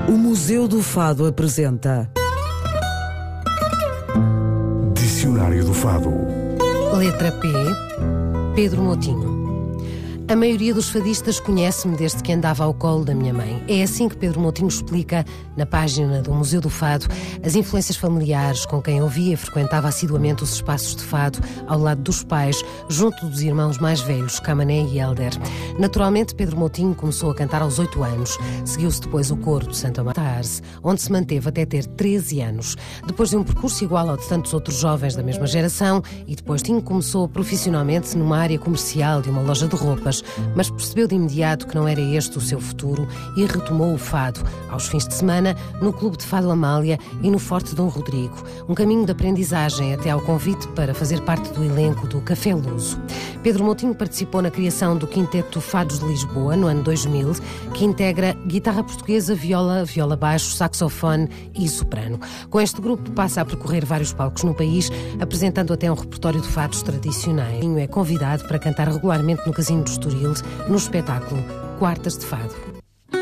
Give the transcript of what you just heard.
O Museu do Fado apresenta Dicionário do Fado. Letra P, Pedro Moutinho. A maioria dos fadistas conhece-me desde que andava ao colo da minha mãe. É assim que Pedro Moutinho explica, na página do Museu do Fado, as influências familiares com quem ouvia e frequentava assiduamente os espaços de fado, ao lado dos pais, junto dos irmãos mais velhos, Camané e Helder. Naturalmente, Pedro Moutinho começou a cantar aos 8 anos. Seguiu-se depois o coro de Santa Matarse, onde se manteve até ter 13 anos. Depois de um percurso igual ao de tantos outros jovens da mesma geração, e depois Tinho começou profissionalmente numa área comercial de uma loja de roupas, mas percebeu de imediato que não era este o seu futuro e retomou o fado, aos fins de semana, no Clube de Fado Amália e no Forte Dom Rodrigo, um caminho de aprendizagem até ao convite para fazer parte do elenco do Café Luso. Pedro Moutinho participou na criação do Quinteto Fados de Lisboa, no ano 2000, que integra guitarra portuguesa, viola, viola baixo, saxofone e soprano. Com este grupo passa a percorrer vários palcos no país, apresentando até um repertório de fados tradicionais. É convidado para cantar regularmente no Casino do Estoril, no espetáculo Quartas de Fado.